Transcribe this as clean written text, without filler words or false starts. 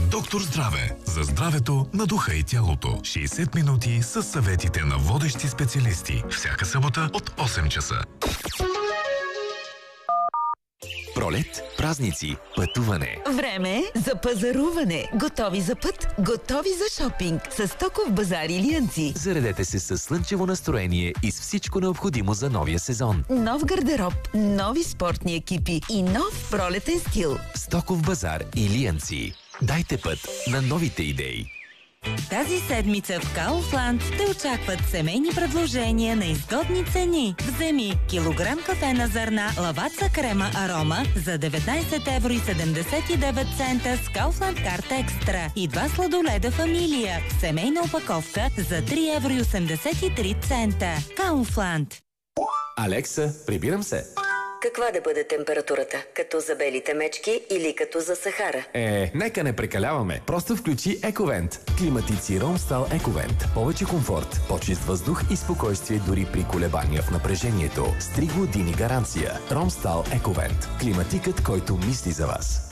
Доктор Здраве. За здравето на духа и тялото. 60 минути с съветите на водещи специалисти. Всяка събота от 8 часа. Пролет, празници, пътуване. Време за пазаруване. Готови за път, готови за шопинг. С Стоков базар Илиянци. Заредете се с слънчево настроение и с всичко необходимо за новия сезон. Нов гардероб, нови спортни екипи и нов пролетен стил. Стоков базар Илиянци. Дайте път на новите идеи. Тази седмица в Kaufland те очакват семейни предложения на изгодни цени. Вземи килограм кафе на зърна Лаваца крема арома за 19,79 евро с Kaufland карта екстра и 2 сладоледа фамилия. Семейна опаковка за 3,83 евро. Kaufland. Алекса, прибирам се. Каква да бъде температурата? Като за белите мечки или като за Сахара? Нека не прекаляваме. Просто включи Ековент. Климатици Ромстал Ековент. Повече комфорт, по-чист въздух и спокойствие дори при колебания в напрежението. С 3 години гаранция. Ромстал Ековент. Климатикът, който мисли за вас.